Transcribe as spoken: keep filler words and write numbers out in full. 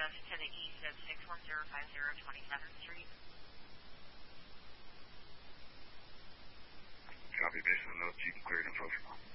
just to the east of six one zero five zero twenty-seventh Street. Copy, based on the notes, you can clear it in approach.